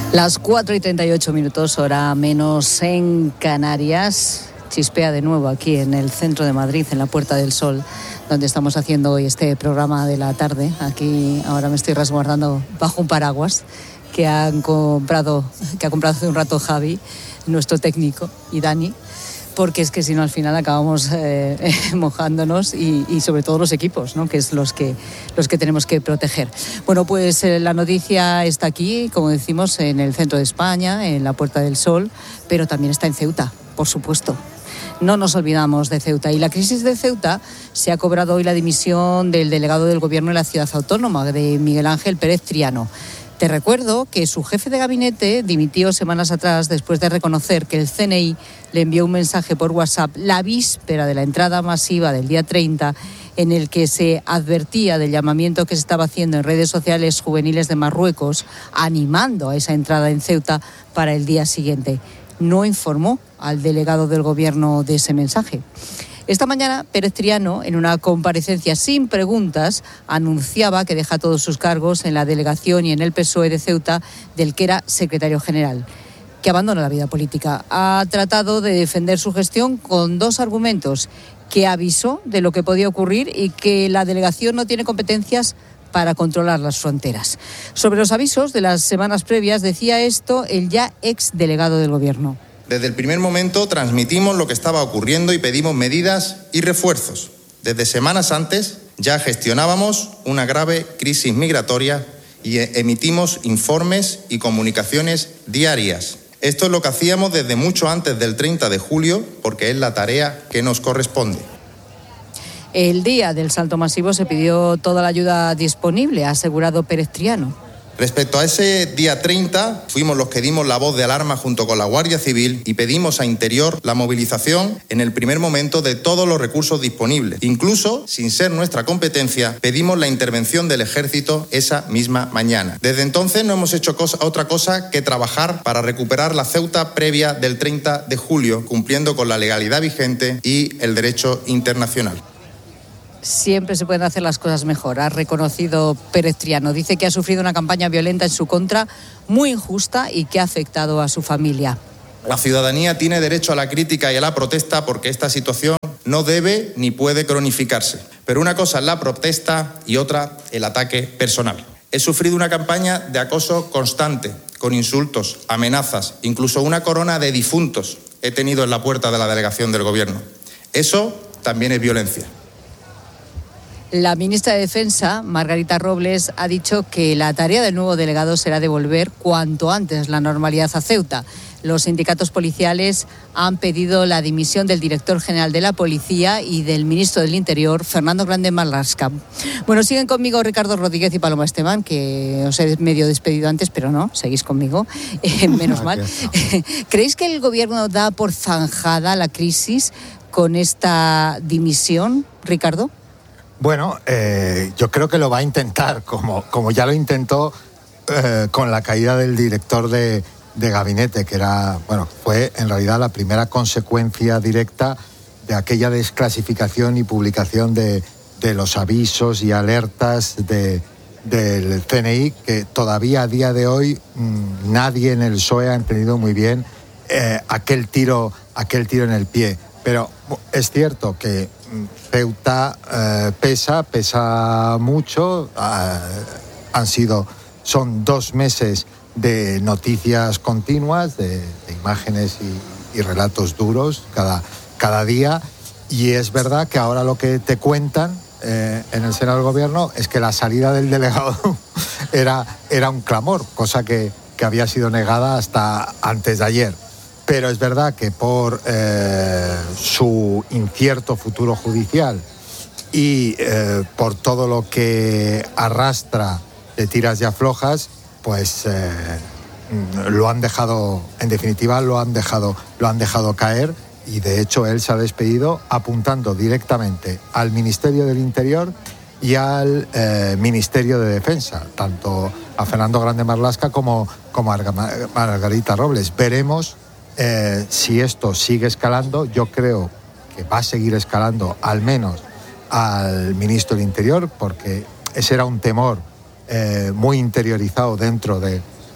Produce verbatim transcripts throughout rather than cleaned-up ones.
Las cuatro y treinta y ocho minutos, hora menos en Canarias. Chispea de nuevo aquí en el centro de Madrid, en la Puerta del Sol, donde estamos haciendo hoy este programa de la tarde. Aquí ahora me estoy resguardando bajo un paraguas que han comprado, que ha comprado hace un rato Javi, nuestro técnico, y Dani, porque es que si no al final acabamos eh, mojándonos y, y sobre todo los equipos, ¿no? Que es los que, los que tenemos que proteger. Bueno, pues eh, la noticia está aquí, como decimos, en el centro de España, en la Puerta del Sol, pero también está en Ceuta, por supuesto. No nos olvidamos de Ceuta. Y la crisis de Ceuta se ha cobrado hoy la dimisión del delegado del Gobierno en la ciudad autónoma, de Miguel Ángel Pérez Triano. Te recuerdo que su jefe de gabinete dimitió semanas atrás después de reconocer que el C N I le envió un mensaje por WhatsApp la víspera de la entrada masiva del día treinta, en el que se advertía del llamamiento que se estaba haciendo en redes sociales juveniles de Marruecos, animando a esa entrada en Ceuta para el día siguiente. No informó al delegado del Gobierno de ese mensaje. Esta mañana, Pérez Triano, en una comparecencia sin preguntas, anunciaba que deja todos sus cargos en la delegación y en el P S O E de Ceuta, del que era secretario general, que abandona la vida política. Ha tratado de defender su gestión con dos argumentos: que avisó de lo que podía ocurrir y que la delegación no tiene competencias para controlar las fronteras. Sobre los avisos de las semanas previas, decía esto el ya ex delegado del Gobierno. Desde el primer momento transmitimos lo que estaba ocurriendo y pedimos medidas y refuerzos. Desde semanas antes ya gestionábamos una grave crisis migratoria y emitimos informes y comunicaciones diarias. Esto es lo que hacíamos desde mucho antes del treinta de julio, porque es la tarea que nos corresponde. El día del salto masivo se pidió toda la ayuda disponible, ha asegurado Pérez Triano. Respecto a ese día treinta, fuimos los que dimos la voz de alarma junto con la Guardia Civil y pedimos a Interior la movilización en el primer momento de todos los recursos disponibles. Incluso, sin ser nuestra competencia, pedimos la intervención del Ejército esa misma mañana. Desde entonces no hemos hecho cosa, otra cosa que trabajar para recuperar la Ceuta previa del treinta de julio, cumpliendo con la legalidad vigente y el derecho internacional. Siempre se pueden hacer las cosas mejor, ha reconocido Pérez Triano. Dice que ha sufrido una campaña violenta en su contra, muy injusta, y que ha afectado a su familia. La ciudadanía tiene derecho a la crítica y a la protesta porque esta situación no debe ni puede cronificarse. Pero una cosa es la protesta y otra el ataque personal. He sufrido una campaña de acoso constante, con insultos, amenazas, incluso una corona de difuntos he tenido en la puerta de la delegación del Gobierno. Eso también es violencia. La ministra de Defensa, Margarita Robles, ha dicho que la tarea del nuevo delegado será devolver cuanto antes la normalidad a Ceuta. Los sindicatos policiales han pedido la dimisión del director general de la Policía y del ministro del Interior, Fernando Grande Marlaska. Bueno, siguen conmigo Ricardo Rodríguez y Paloma Esteban, que os he medio despedido antes, pero no, seguís conmigo, eh, menos mal. ¿Creéis que el Gobierno da por zanjada la crisis con esta dimisión, Ricardo? Bueno, eh, yo creo que lo va a intentar, como, como ya lo intentó eh, con la caída del director de, de gabinete, que era, bueno, fue en realidad la primera consecuencia directa de aquella desclasificación y publicación de, de los avisos y alertas de, del C N I, que todavía a día de hoy mmm, nadie en el P S O E ha entendido muy bien eh, aquel tiro, aquel tiro en el pie. Pero es cierto que Ceuta eh, pesa, pesa mucho. Eh, han sido, son dos meses de noticias continuas, de, de imágenes y, y relatos duros cada, cada día. Y es verdad que ahora lo que te cuentan eh, en el seno del Gobierno es que la salida del delegado era, era un clamor, cosa que, que había sido negada hasta antes de ayer. Pero es verdad que por eh, su incierto futuro judicial y eh, por todo lo que arrastra de tiras y aflojas, pues eh, lo han dejado, en definitiva, lo han dejado, lo han dejado caer, y de hecho él se ha despedido apuntando directamente al Ministerio del Interior y al eh, Ministerio de Defensa, tanto a Fernando Grande Marlaska como, como a Margarita Robles. Veremos Eh, si esto sigue escalando. Yo creo que va a seguir escalando, al menos al ministro del Interior, porque ese era un temor eh, muy interiorizado dentro de,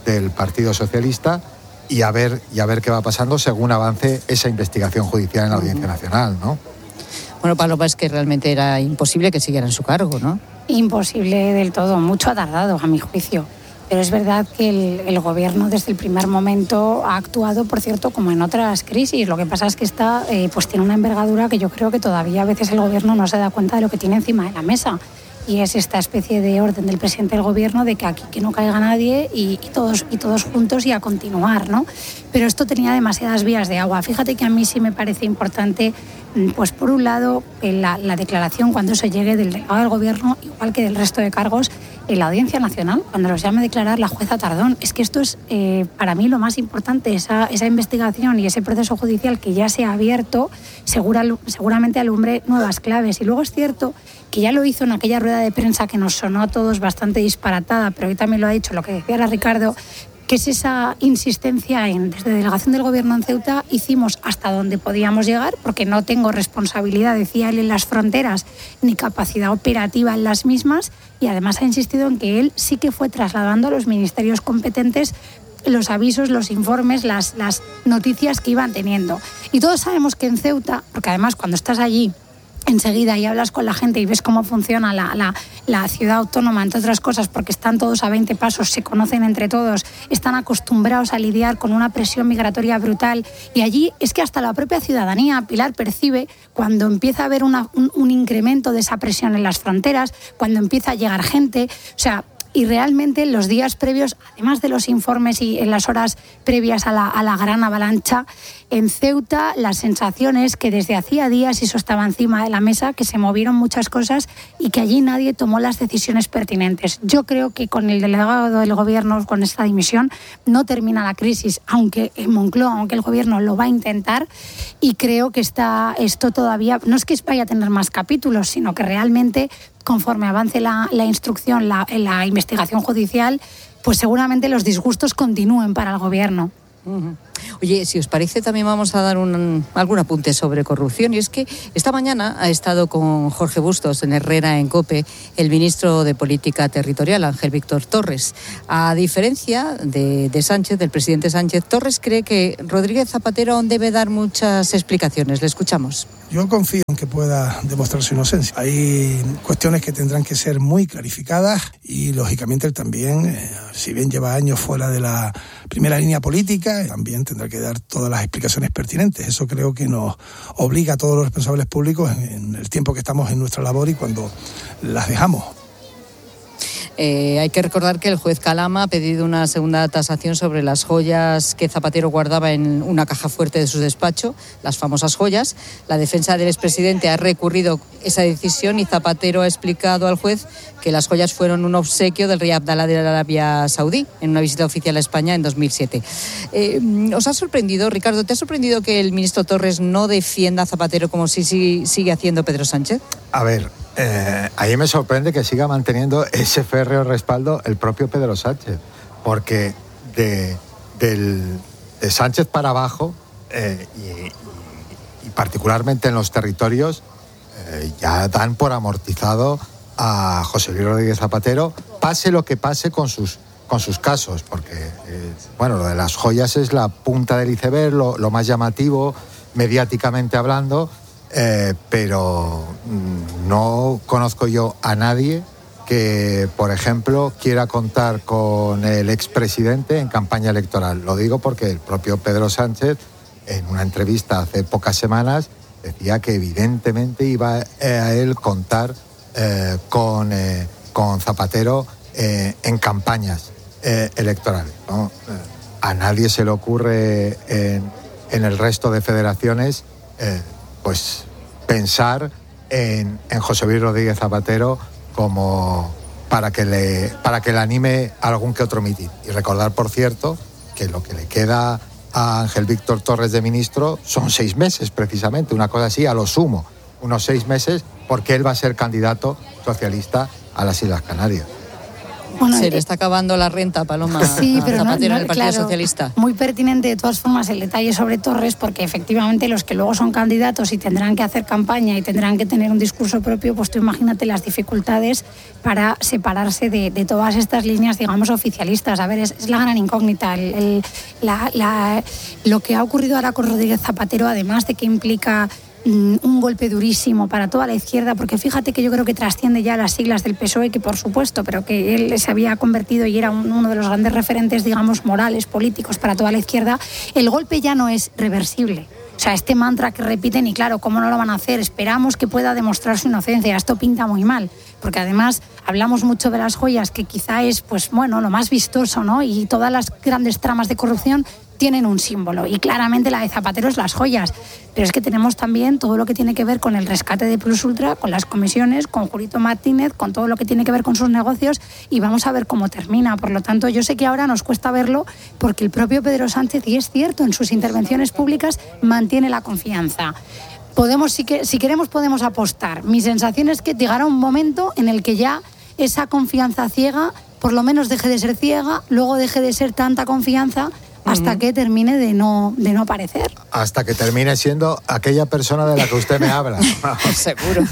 del Partido Socialista y a ver, y a ver qué va pasando según avance esa investigación judicial en la Audiencia Nacional, ¿no? Bueno, Paloma, es que realmente era imposible que siguiera en su cargo, ¿no? Imposible del todo, mucho ha tardado, a mi juicio. Pero es verdad que el, el gobierno desde el primer momento ha actuado, por cierto, como en otras crisis. Lo que pasa es que esta eh, pues tiene una envergadura que yo creo que todavía a veces el gobierno no se da cuenta de lo que tiene encima de la mesa. Y es esta especie de orden del presidente del gobierno de que aquí que no caiga nadie y, y, todos, y todos juntos y a continuar, ¿no? Pero esto tenía demasiadas vías de agua. Fíjate que a mí sí me parece importante, pues por un lado, la, la declaración cuando se llegue del delegado del gobierno, igual que del resto de cargos, en la Audiencia Nacional, cuando los llame a declarar la jueza Tardón. Es que esto es eh, para mí lo más importante, esa, esa investigación y ese proceso judicial que ya se ha abierto, segura, seguramente alumbre nuevas claves. Y luego es cierto que ya lo hizo en aquella rueda de prensa que nos sonó a todos bastante disparatada, pero hoy también lo ha dicho, lo que decía era Ricardo, que es esa insistencia en, desde Delegación del Gobierno en Ceuta, hicimos hasta donde podíamos llegar, porque no tengo responsabilidad, decía él, en las fronteras, ni capacidad operativa en las mismas, y además ha insistido en que él sí que fue trasladando a los ministerios competentes los avisos, los informes, las, las noticias que iban teniendo. Y todos sabemos que en Ceuta, porque además cuando estás allí, enseguida y hablas con la gente y ves cómo funciona la, la, la ciudad autónoma, entre otras cosas, porque están todos a veinte pasos, se conocen entre todos, están acostumbrados a lidiar con una presión migratoria brutal. Y allí es que hasta la propia ciudadanía, Pilar, percibe cuando empieza a haber una, un, un incremento de esa presión en las fronteras, cuando empieza a llegar gente. O sea, y realmente los días previos, además de los informes y en las horas previas a la, a la gran avalancha, en Ceuta la sensación es que desde hacía días, y eso estaba encima de la mesa, que se movieron muchas cosas y que allí nadie tomó las decisiones pertinentes. Yo creo que con el delegado del gobierno, con esta dimisión, no termina la crisis, aunque en Moncloa, aunque el gobierno lo va a intentar, y creo que está esto todavía, no es que vaya a tener más capítulos, sino que realmente conforme avance la, la instrucción, la, la investigación judicial, pues seguramente los disgustos continúen para el gobierno. Uh-huh. Oye, si os parece, también vamos a dar un, algún apunte sobre corrupción. Y es que esta mañana ha estado con Jorge Bustos en Herrera, en COPE, el ministro de Política Territorial, Ángel Víctor Torres. A diferencia de, de Sánchez, del presidente Sánchez, Torres cree que Rodríguez Zapatero aún debe dar muchas explicaciones. Le escuchamos. Yo confío en que pueda demostrar su inocencia. Hay cuestiones que tendrán que ser muy clarificadas y, lógicamente, él también, eh, si bien lleva años fuera de la primera línea política, también tendrá que dar todas las explicaciones pertinentes. Eso creo que nos obliga a todos los responsables públicos en, en el tiempo que estamos en nuestra labor y cuando las dejamos. Eh, hay que recordar que el juez Calama ha pedido una segunda tasación sobre las joyas que Zapatero guardaba en una caja fuerte de su despacho, las famosas joyas. La defensa del expresidente ha recurrido esa decisión y Zapatero ha explicado al juez que las joyas fueron un obsequio del rey Abdalá de Arabia Saudí en una visita oficial a España en dos mil siete. Eh, ¿Os ha sorprendido, Ricardo, te ha sorprendido que el ministro Torres no defienda a Zapatero como si, si sigue haciendo Pedro Sánchez? A ver, eh, a mí me sorprende que siga manteniendo ese férreo respaldo el propio Pedro Sánchez, porque de, del, de Sánchez para abajo, eh, y, y particularmente en los territorios, eh, ya dan por amortizado a José Luis Rodríguez Zapatero, pase lo que pase con sus, con sus casos, porque, eh, bueno, lo de las joyas es la punta del iceberg, lo, lo más llamativo, mediáticamente hablando, eh, pero mmm, no conozco yo a nadie que, por ejemplo, quiera contar con el expresidente en campaña electoral. Lo digo porque el propio Pedro Sánchez, en una entrevista hace pocas semanas, decía que evidentemente iba a él contar eh, con, eh, con Zapatero eh, en campañas eh, electorales, ¿no? A nadie se le ocurre en, en el resto de federaciones eh, pues pensar en, en José Luis Rodríguez Zapatero como para que le para que le anime a algún que otro mitin. Y recordar, por cierto, que lo que le queda a Ángel Víctor Torres de ministro son seis meses, precisamente, una cosa así, a lo sumo, unos seis meses, porque él va a ser candidato socialista a las Islas Canarias. Bueno, se le está acabando la renta, Paloma, sí, pero a Zapatero no, no, en el Partido claro, Socialista. Muy pertinente, de todas formas, el detalle sobre Torres, porque efectivamente los que luego son candidatos y tendrán que hacer campaña y tendrán que tener un discurso propio, pues tú imagínate las dificultades para separarse de, de todas estas líneas, digamos, oficialistas. A ver, es, es la gran incógnita. El, el, la, la, lo que ha ocurrido ahora con Rodríguez Zapatero, además de que implica un golpe durísimo para toda la izquierda, porque fíjate que yo creo que trasciende ya las siglas del P S O E, que por supuesto, pero que él se había convertido y era un, uno de los grandes referentes, digamos, morales, políticos para toda la izquierda. El golpe ya no es reversible. O sea, este mantra que repiten, y claro, ¿cómo no lo van a hacer? Esperamos que pueda demostrar su inocencia. Esto pinta muy mal, porque además hablamos mucho de las joyas, que quizá es, pues bueno, lo más vistoso, ¿no? Y todas las grandes tramas de corrupción tienen un símbolo, y claramente la de Zapatero es las joyas, pero es que tenemos también todo lo que tiene que ver con el rescate de Plus Ultra, con las comisiones, con Julito Martínez, con todo lo que tiene que ver con sus negocios, y vamos a ver cómo termina. Por lo tanto, yo sé que ahora nos cuesta verlo, porque el propio Pedro Sánchez, y es cierto, en sus intervenciones públicas mantiene la confianza. Podemos, si, que, si queremos, podemos apostar. Mi sensación es que llegará un momento en el que ya esa confianza ciega, por lo menos deje de ser ciega, luego deje de ser tanta confianza, hasta que termine de no, de no aparecer. Hasta que termine siendo aquella persona de la que usted me habla. Seguro.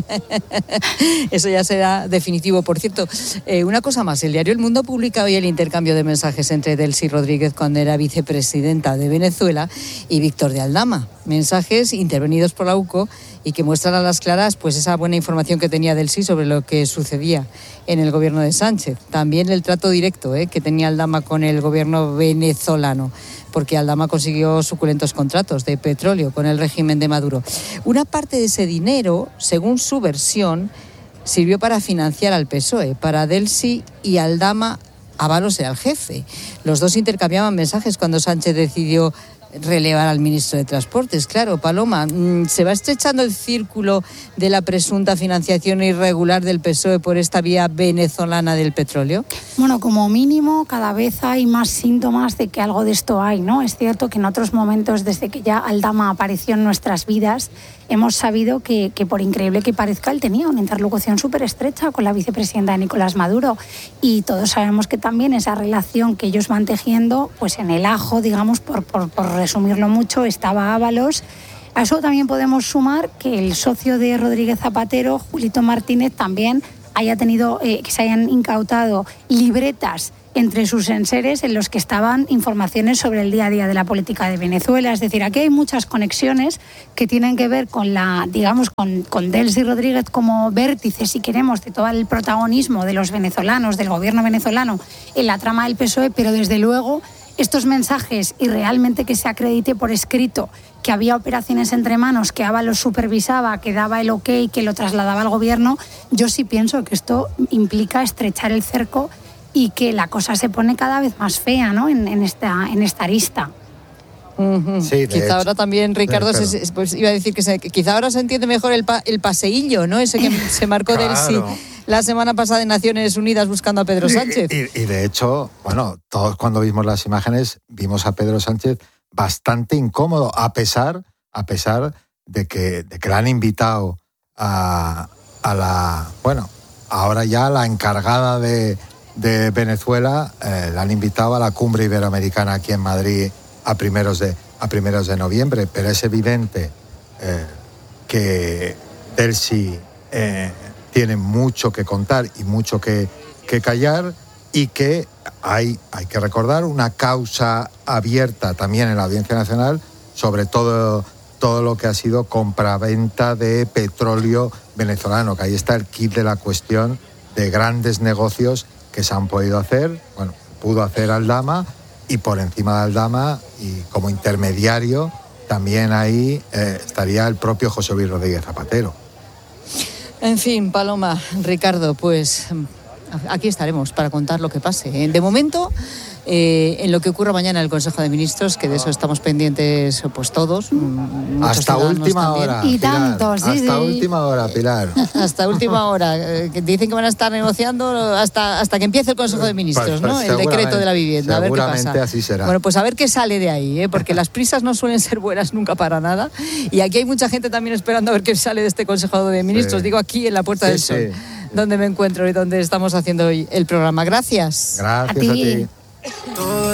Eso ya será definitivo. Por cierto, eh, una cosa más. El diario El Mundo publica hoy el intercambio de mensajes entre Delcy Rodríguez, cuando era vicepresidenta de Venezuela, y Víctor de Aldama. Mensajes intervenidos por la U C O y que muestran a las claras, pues, esa buena información que tenía Delcy sobre lo que sucedía en el gobierno de Sánchez. También el trato directo eh, que tenía Aldama con el gobierno venezolano, porque Aldama consiguió suculentos contratos de petróleo con el régimen de Maduro. Una parte de ese dinero, según su versión, sirvió para financiar al P S O E. Para Delcy y Aldama, Ábalos era el jefe. Los dos intercambiaban mensajes cuando Sánchez decidió relevar al ministro de Transportes. Claro, Paloma, ¿se va estrechando el círculo de la presunta financiación irregular del P S O E por esta vía venezolana del petróleo? Bueno, como mínimo, cada vez hay más síntomas de que algo de esto hay, ¿no? Es cierto que en otros momentos, desde que ya Aldama apareció en nuestras vidas, hemos sabido que, que por increíble que parezca, él tenía una interlocución súper estrecha con la vicepresidenta de Nicolás Maduro, y todos sabemos que también esa relación que ellos van tejiendo, pues en el ajo, digamos, por, por, por resumirlo mucho, estaba Ábalos. A eso también podemos sumar que el socio de Rodríguez Zapatero, Julito Martínez, también haya tenido, eh, que se hayan incautado libretas entre sus enseres en los que estaban informaciones sobre el día a día de la política de Venezuela. Es decir, aquí hay muchas conexiones que tienen que ver con la, digamos, con, con Delcy Rodríguez como vértice, si queremos, de todo el protagonismo de los venezolanos, del gobierno venezolano en la trama del P S O E, pero desde luego estos mensajes, y realmente que se acredite por escrito que había operaciones entre manos, que Ábalos supervisaba, que daba el ok, que lo trasladaba al gobierno, yo sí pienso que esto implica estrechar el cerco y que la cosa se pone cada vez más fea, ¿no? en, en, esta, en esta arista. Uh-huh. Sí, quizá hecho. Ahora también, Ricardo, de, se, pues iba a decir que, se, que quizá ahora se entiende mejor el, pa, el paseillo, ¿no? Ese que se marcó claro. Delcy la semana pasada en Naciones Unidas buscando a Pedro Sánchez. Y, y, y de hecho, bueno, todos cuando vimos las imágenes vimos a Pedro Sánchez bastante incómodo, a pesar, a pesar de que, de que le han invitado a, a la, bueno, ahora ya la encargada de, de Venezuela, eh, la han invitado a la cumbre iberoamericana aquí en Madrid a primeros de, a primeros de noviembre, pero es evidente eh, que Delcy eh, tiene mucho que contar y mucho que, que callar, y que hay, hay que recordar una causa abierta también en la Audiencia Nacional sobre todo, todo lo que ha sido compraventa de petróleo venezolano, que ahí está el kit de la cuestión de grandes negocios que se han podido hacer, bueno, pudo hacer Aldama, y por encima de Aldama y como intermediario también ahí eh, estaría el propio José Luis Rodríguez Zapatero. En fin, Paloma, Ricardo, pues aquí estaremos para contar lo que pase. De momento, eh, en lo que ocurra mañana en el Consejo de Ministros, que de eso estamos pendientes pues todos. Hasta última también. hora. Y tantos, sí, Hasta sí. última hora, Pilar. Hasta última hora. Eh, que dicen que van a estar negociando hasta, hasta que empiece el Consejo de Ministros, pues, pues, ¿no? El decreto de la vivienda. A ver qué pasa. Así será. Bueno, pues a ver qué sale de ahí, ¿eh? Porque las prisas no suelen ser buenas nunca para nada. Y aquí hay mucha gente también esperando a ver qué sale de este Consejo de Ministros. Sí. Digo, aquí en la Puerta sí, del Sol. Sí. donde me encuentro y donde estamos haciendo hoy el programa. Gracias. Gracias a ti. A ti.